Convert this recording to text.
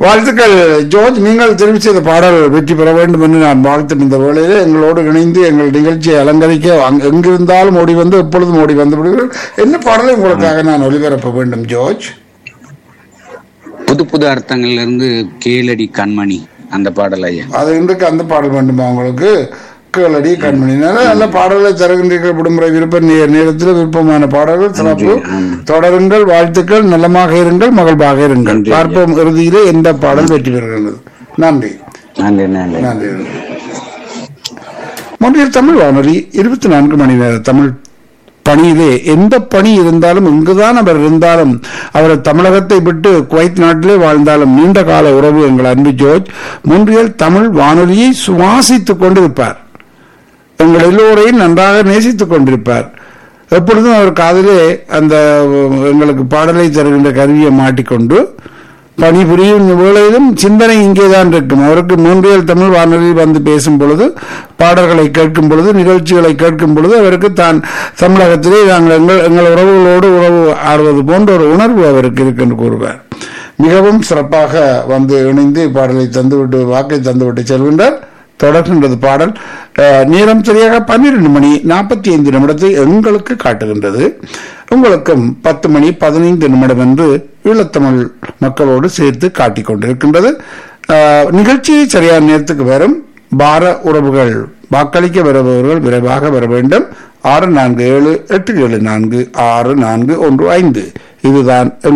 வாழ்த்துக்கள் ஜோர்ஜ். நீங்கள் தெரிவு செய்த பாடல் வெற்றி பெற வேண்டும் என்று நான் வாழ்த்து. இந்த வேளையிலே எங்களோடு இணைந்து எங்கள் நிகழ்ச்சியை அலங்கரிக்க எங்கிருந்தாலும் ஓடி வந்து எப்பொழுதும் ஓடி வந்து விடுவீர்கள். என்ன பாடலை உங்களுக்காக நான் ஒளிபரப்ப வேண்டும் ஜோர்ஜ்? புது புது அர்த்தங்கள்ல இருந்து கேளடி கண்மணி அந்த பாடல் ஐயா. அது இன்றைக்கு அந்த பாடல் வேண்டுமா உங்களுக்கு? கேளடி கண்மணி. நல்ல பாடல்களை தருகின்றீர்கள். விடுமுறை விருப்ப நேரத்தில் விருப்பமான பாடல்கள் சிறப்பு. தொடருங்கள். வாழ்த்துக்கள். நலமாக இருங்கள், மகிழ்வாக இருங்கள். பார்ப்போம் இறுதியிலே எந்த பாடல் வெற்றி பெறுகிறது. நன்றி. நன்றி. மொழியில் தமிழ் வானொலி 24 மணி நேர தமிழ் பணியிலே எந்த பணி இருந்தாலும் இங்குதான் அவர் இருந்தாலும் அவர் தமிழகத்தை விட்டு குவைத் நாட்டிலே வாழ்ந்தாலும் நீண்ட கால உறவு எங்கள் அன்பு ஜோர்ஜ். மொழியில் தமிழ் வானொலியை சுவாசித்துக் கொண்டிருப்பார். எங்கள் எல்லோரையும் நன்றாக நேசித்துக் கொண்டிருப்பார். எப்பொழுதும் அவர் காதிலே அந்த எங்களுக்கு பாடலை தருகின்ற கருவியை மாட்டிக்கொண்டு பணிபுரியும் வேளையிலும் சிந்தனை இங்கேதான் இருக்கும். அவருக்கு மூன்றியல் தமிழ் வானொலியில் வந்து பேசும் பொழுது, பாடல்களை கேட்கும் பொழுது, நிகழ்ச்சிகளை கேட்கும் பொழுது அவருக்கு தான் தமிழகத்திலே நாங்கள் எங்கள் உறவுகளோடு உறவு ஆடுவது போன்ற ஒரு உணர்வு அவருக்கு இருக்கு என்று கூறுவார். மிகவும் சிறப்பாக வந்து இணைந்து பாடலை தந்துவிட்டு வாக்கை தந்துவிட்டு செல்கின்றார். தொடர்கின்றது பாடல். நேரம் சரியாக 12 மணி 45 நிமிடத்தை எங்களுக்கு காட்டுகின்றது. உங்களுக்கும் 10 மணி 15 நிமிடம் என்று ஈழத்தமிழ் மக்களோடு சேர்த்து காட்டிக் கொண்டிருக்கின்றது. நிகழ்ச்சியை சரியான நேரத்துக்கு வரும். பார உறவுகள் வாக்களிக்க வருபவர்கள் விரைவாக வர வேண்டும். 647-874-6415 இதுதான்